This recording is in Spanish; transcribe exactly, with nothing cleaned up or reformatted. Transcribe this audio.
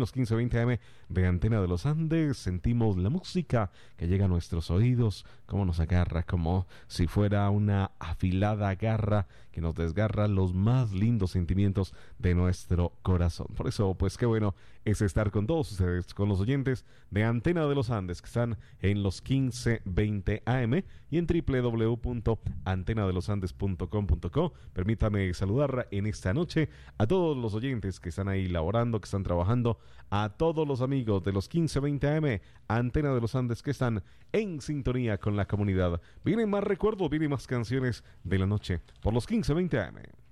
los quince veinte A M de Antena de los Andes. Sentimos la música que llega a nuestros oídos, como nos agarra, como si fuera una afilada garra que nos desgarra los más lindos sentimientos de nuestro corazón. Por eso, pues qué bueno es estar con todos ustedes, con los oyentes de Antena de los Andes, que están en los quince veinte A M y en doble u doble u doble u punto antena de los andes punto com punto co. Permítame saludar en esta noche a todos los oyentes que están ahí laborando, que están trabajando, a todos los amigos de los quince veinte A M, Antena de los Andes, que están en sintonía con la comunidad. Vienen más recuerdos, vienen más canciones de la noche por los quince veinte A M.